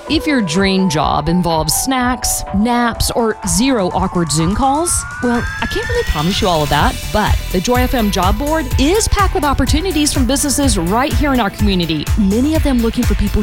If your dream job involves snacks, naps, or zero awkward Zoom calls, well, I can't really promise you all of that, but the Joy FM Job Board is packed with opportunities from businesses right here in our community, many of them looking for people